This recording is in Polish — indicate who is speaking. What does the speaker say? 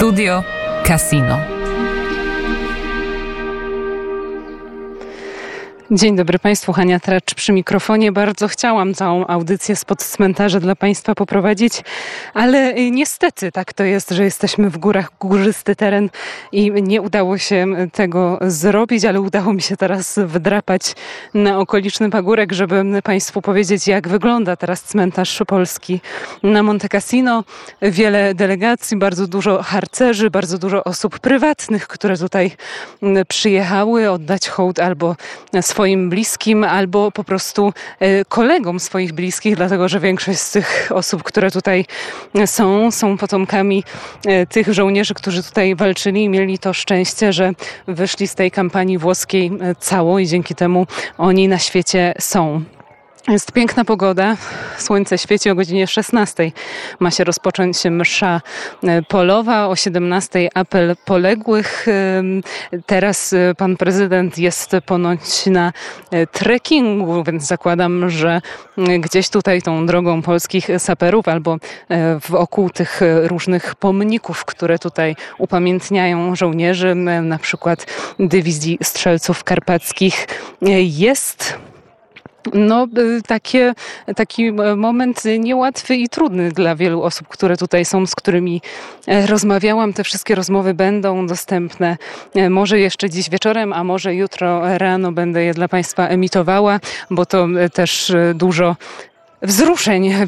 Speaker 1: Studio Casino.
Speaker 2: Dzień dobry Państwu, Hania Tracz przy mikrofonie. Bardzo chciałam całą audycję spod cmentarza dla Państwa poprowadzić, ale niestety tak to jest, że jesteśmy w górach, górzysty teren i nie udało się tego zrobić, ale udało mi się teraz wdrapać na okoliczny pagórek, żeby Państwu powiedzieć, jak wygląda teraz cmentarz polski na Monte Cassino. Wiele delegacji, bardzo dużo harcerzy, bardzo dużo osób prywatnych, które tutaj przyjechały oddać hołd albo swoim bliskim, albo po prostu kolegom swoich bliskich, dlatego że większość z tych osób, które tutaj są potomkami tych żołnierzy, którzy tutaj walczyli i mieli to szczęście, że wyszli z tej kampanii włoskiej cało i dzięki temu oni na świecie są. Jest piękna pogoda, słońce świeci, o godzinie 16 ma się rozpocząć msza polowa, o 17 apel poległych. Teraz pan prezydent jest ponoć na trekkingu, więc zakładam, że gdzieś tutaj tą drogą polskich saperów albo wokół tych różnych pomników, które tutaj upamiętniają żołnierzy, na przykład dywizji strzelców karpackich, jest taki moment niełatwy i trudny dla wielu osób, które tutaj są, z którymi rozmawiałam. Te wszystkie rozmowy będą dostępne może jeszcze dziś wieczorem, a może jutro rano będę je dla Państwa emitowała, bo to też dużo wzruszeń